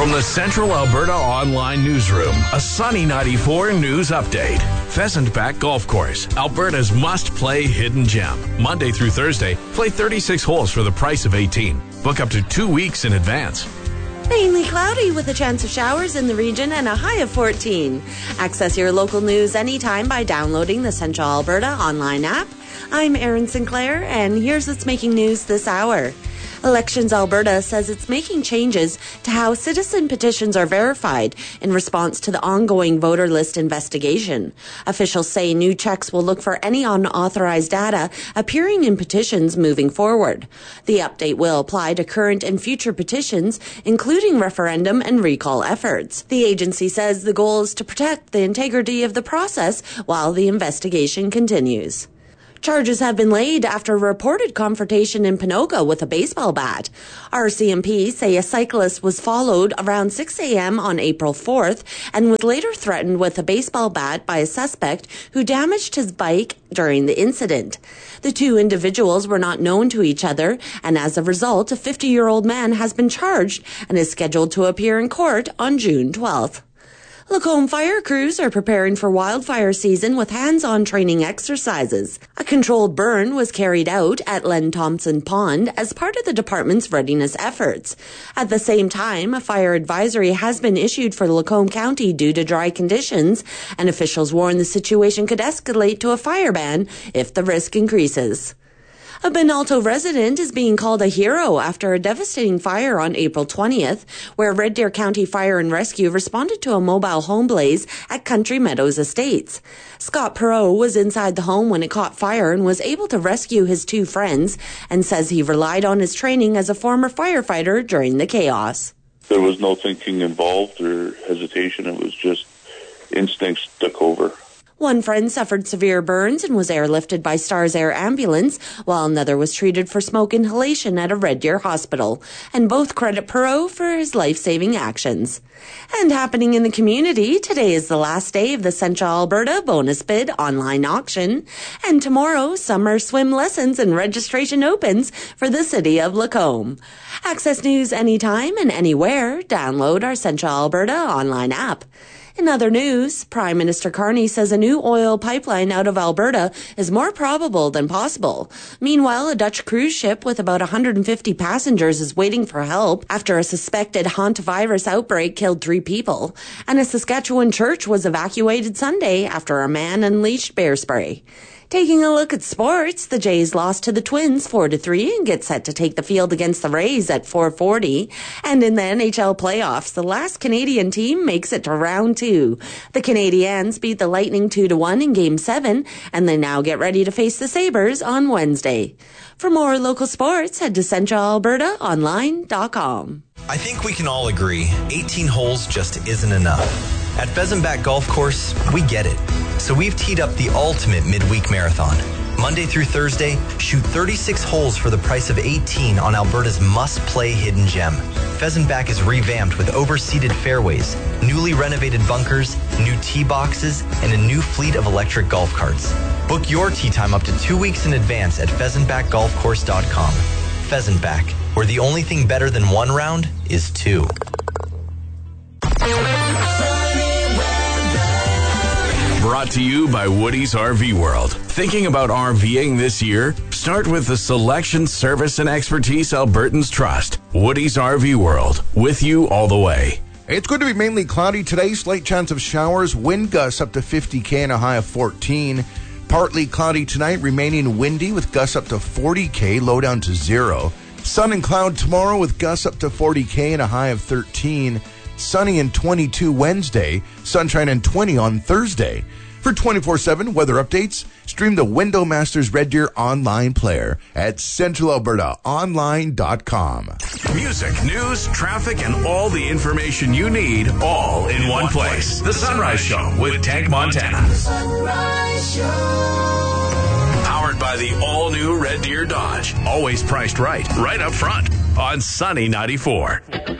From the Central Alberta Online Newsroom, a Sunny 94 news update. Pheasant Back Golf Course, Alberta's must-play hidden gem. Monday through Thursday, play 36 holes for the price of 18. Book up to 2 weeks in advance. Mainly cloudy with a chance of showers in the region and a high of 14. Access your local news anytime by downloading the Central Alberta Online app. I'm Erin Sinclair, and here's what's making news this hour. Elections Alberta says it's making changes to how citizen petitions are verified in response to the ongoing voter list investigation. Officials say new checks will look for any unauthorized data appearing in petitions moving forward. The update will apply to current and future petitions, including referendum and recall efforts. The agency says the goal is to protect the integrity of the process while the investigation continues. Charges have been laid after a reported confrontation in Pinoga with a baseball bat. RCMP say a cyclist was followed around 6 a.m. on April 4th and was later threatened with a baseball bat by a suspect who damaged his bike during the incident. The two individuals were not known to each other, and as a result, a 50-year-old man has been charged and is scheduled to appear in court on June 12th. Lacombe fire crews are preparing for wildfire season with hands-on training exercises. A controlled burn was carried out at Len Thompson Pond as part of the department's readiness efforts. At the same time, a fire advisory has been issued for Lacombe County due to dry conditions, and officials warn the situation could escalate to a fire ban if the risk increases. A Benalto resident is being called a hero after a devastating fire on April 20th, where Red Deer County Fire and Rescue responded to a mobile home blaze at Country Meadows Estates. Scott Perot was inside the home when it caught fire and was able to rescue his two friends, and says he relied on his training as a former firefighter during the chaos. There was no thinking involved or hesitation. It was just instincts took over. One friend suffered severe burns and was airlifted by Stars Air Ambulance, while another was treated for smoke inhalation at a Red Deer hospital. And both credit Perot for his life-saving actions. And happening in the community, today is the last day of the Central Alberta Bonus Bid online auction. And tomorrow, summer swim lessons and registration opens for the city of Lacombe. Access news anytime and anywhere. Download our Central Alberta online app. In other news, Prime Minister Carney says a new oil pipeline out of Alberta is more probable than possible. Meanwhile, a Dutch cruise ship with about 150 passengers is waiting for help after a suspected hantavirus outbreak killed 3 people. And a Saskatchewan church was evacuated Sunday after a man unleashed bear spray. Taking a look at sports, the Jays lost to the Twins 4-3 and get set to take the field against the Rays at 4:40. And in the NHL playoffs, the last Canadian team makes it to round 2. The Canadiens beat the Lightning 2-1 in Game 7, and they now get ready to face the Sabres on Wednesday. For more local sports, head to centralalbertaonline.com. I think we can all agree 18 holes just isn't enough. At Pheasant Back Golf Course, we get it. So we've teed up the ultimate midweek marathon. Monday through Thursday, shoot 36 holes for the price of 18 on Alberta's must-play hidden gem. Pheasant Back is revamped with overseated fairways, newly renovated bunkers, new tee boxes, and a new fleet of electric golf carts. Book your tee time up to 2 weeks in advance at pheasantbackgolfcourse.com. Pheasant Back, where the only thing better than one round is 2. Brought to you by Woody's RV World. Thinking about RVing this year? Start with the selection, service, and expertise Albertans trust. Woody's RV World, with you all the way. It's going to be mainly cloudy today, slight chance of showers, wind gusts up to 50 and a high of 14. Partly cloudy tonight, remaining windy with gusts up to 40 low down to 0. Sun and cloud tomorrow with gusts up to 40 and a high of 13. Sunny and 22 Wednesday, sunshine and 20 on Thursday. For 24/7 weather updates, stream the Window Masters Red Deer online player at centralalbertaonline.com. Music, news, traffic, and all the information you need, all in one place. The Sunrise Show with Tank Montana. The Sunrise Show. Powered by the all-new Red Deer Dodge. Always priced right up front on Sunny 94.